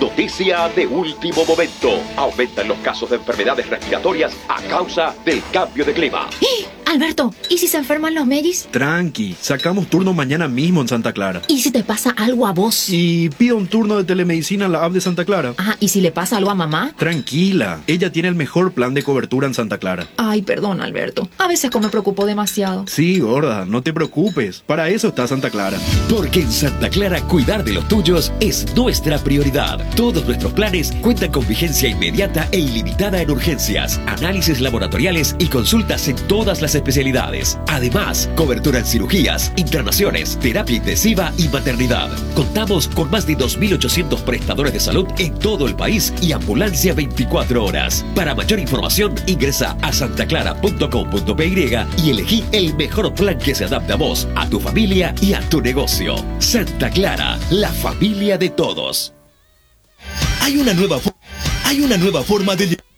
Noticia de último momento. Aumentan los casos de enfermedades respiratorias a causa del cambio de clima. Alberto, ¿y si se enferman los mellis? Tranqui, sacamos turno mañana mismo en Santa Clara. ¿Y si te pasa algo a vos? Y pido un turno de telemedicina en la app de Santa Clara. Ah, ¿y si le pasa algo a mamá? Tranquila, ella tiene el mejor plan de cobertura en Santa Clara. Ay, perdón, Alberto. A veces me preocupo demasiado. Sí, gorda, no te preocupes. Para eso está Santa Clara. Porque en Santa Clara cuidar de los tuyos es nuestra prioridad. Todos nuestros planes cuentan con vigencia inmediata e ilimitada en urgencias, análisis laboratoriales y consultas en todas las especialidades. Además, cobertura en cirugías, internaciones, terapia intensiva y maternidad. Contamos con más de 2.800 prestadores de salud en todo el país y ambulancia 24 horas. Para mayor información, ingresa a santaclara.com.py y elegí el mejor plan que se adapte a vos, a tu familia y a tu negocio. Santa Clara, la familia de todos. Hay una nueva forma de